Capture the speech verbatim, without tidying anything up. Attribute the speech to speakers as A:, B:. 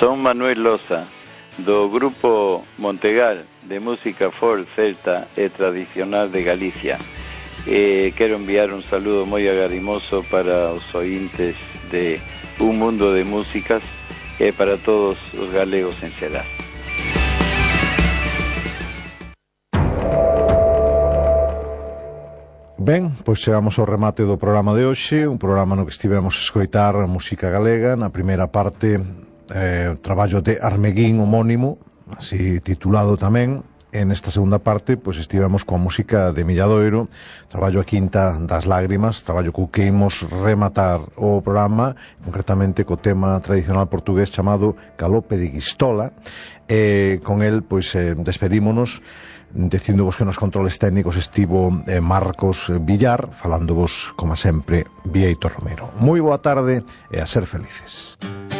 A: Son Manuel Loza, do grupo Montegal de música folk, celta e tradicional de Galicia. Eh, quero enviar un saludo moi agarimoso para os ointes de Un Mundo de Músicas e para todos os galegos en xeral.
B: Ben, pois chegamos ao remate do programa de hoxe, un programa no que estivemos a escoitar a música galega. Na primeira parte, eh, traballo de Armeguín homónimo, así titulado tamén. En esta segunda parte, pois estivemos coa música de Milladoiro, traballo a Quinta das Lágrimas, traballo co que imos rematar o programa, concretamente co tema tradicional portugués chamado Galope de Guistola, e con el, pois, eh, despedímonos, dicíndovos que nos controles técnicos estivo eh, Marcos Villar, falándovos, como sempre, Bieito Romero. Moi boa tarde e a ser felices.